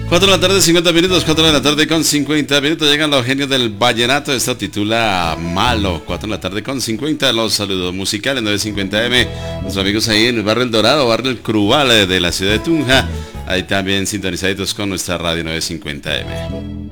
4 de la tarde, 50 minutos, 4 de la tarde con 50 minutos, llegan los genios del vallenato, esto titula Malo, 4 de la tarde con 50, los saludos musicales, 950M, nuestros amigos ahí en el barrio El Dorado, barrio El Crubal de la ciudad de Tunja, ahí también sintonizaditos con nuestra radio 950M.